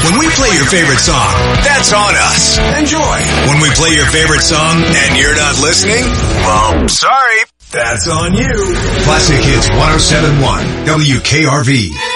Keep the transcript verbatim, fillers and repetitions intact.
When we play your favorite song, that's on us. Enjoy. When we play your favorite song and you're not listening, well, sorry. That's on you. Classic Hits one oh seven point one W K R V.